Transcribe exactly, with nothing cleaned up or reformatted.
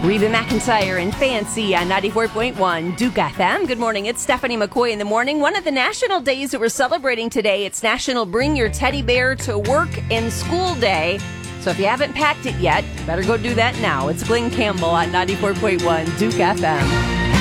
Reba McEntire and Fancy on ninety-four point one Duke F M. Good morning. It's Stephanie McCoy in the morning. One of the national days that we're celebrating today, it's National Bring Your Teddy Bear to Work and School Day. So if you haven't packed it yet, better go do that now. It's Glenn Campbell on ninety-four point one Duke F M.